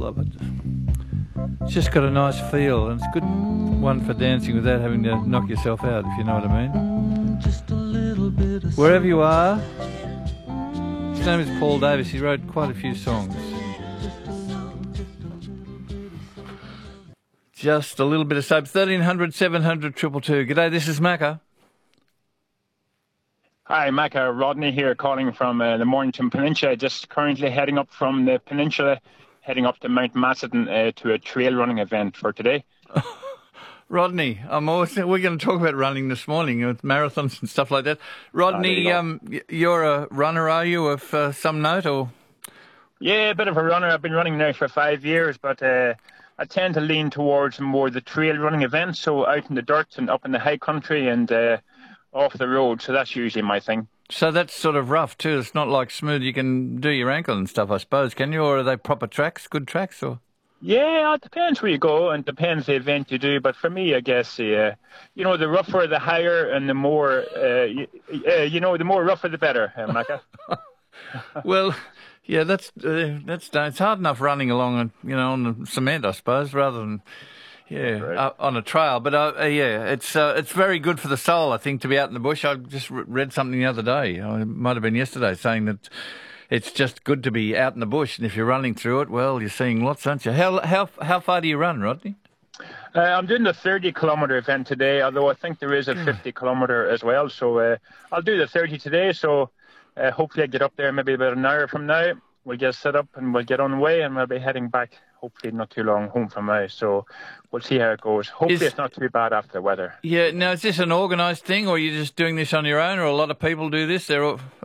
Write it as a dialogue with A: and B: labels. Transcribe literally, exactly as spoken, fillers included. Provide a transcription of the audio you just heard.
A: love it. It's just got a nice feel, and it's a good one for dancing without having to knock yourself out, if you know what I mean. Wherever you are, his name is Paul Davis. He wrote quite a few songs. Just a little bit of soap. thirteen hundred, seven hundred, two two two. G'day, this is Macca.
B: Hi, Macca. Rodney here, calling from uh, the Mornington Peninsula. Just currently heading up from the peninsula, heading up to Mount Macedon uh, to a trail running event for today.
A: Rodney, I'm always, we're going to talk about running this morning with marathons and stuff like that. Rodney,
B: oh,
A: um, you're a runner, are you, of uh, some note? Or?
B: Yeah, a bit of a runner. I've been running now for five years, but uh, I tend to lean towards more the trail running events, so out in the dirt and up in the high country and uh, off the road. So that's usually my thing.
A: So that's sort of rough too. It's not like smooth. You can do your ankle and stuff, I suppose, can you? Or are they proper tracks, good tracks? Or
B: yeah, it depends where you go and depends the event you do. But for me, I guess, uh, you know, the rougher, the higher, and the more, uh, you, uh, you know, the more rougher, the better, uh, Macca.
A: Well, yeah, that's uh, that's it's hard enough running along, you know, on the cement, I suppose, rather than. Yeah,
B: right.
A: uh, on a trail, but uh, uh, yeah, it's uh, it's very good for the soul, I think, to be out in the bush. I just re- read something the other day, it might have been yesterday, saying that it's just good to be out in the bush, and if you're running through it, well, you're seeing lots, aren't you? How how how far do you run, Rodney?
B: Uh, I'm doing the thirty kilometre event today, although I think there is a fifty kilometre as well. So uh, I'll do the thirty today. So uh, hopefully I get up there maybe about an hour from now. We'll get set up and we'll get on the way, and we'll be heading back. Hopefully not too long home from now, so we'll see how it goes. Hopefully is, it's not too bad after the weather.
A: Yeah, now is this an organised thing, or are you just doing this on your own, or a lot of people do this? There are